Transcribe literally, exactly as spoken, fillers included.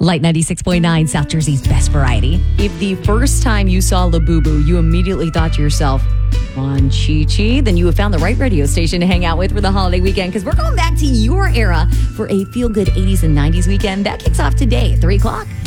Light ninety-six point nine, South Jersey's best variety. If the first time you saw Labubu, you immediately thought to yourself, Ron Chi Chi, then you have found the right radio station to hang out with for the holiday weekend, because we're going back to your era for a feel-good eighties and nineties weekend that kicks off today at three o'clock.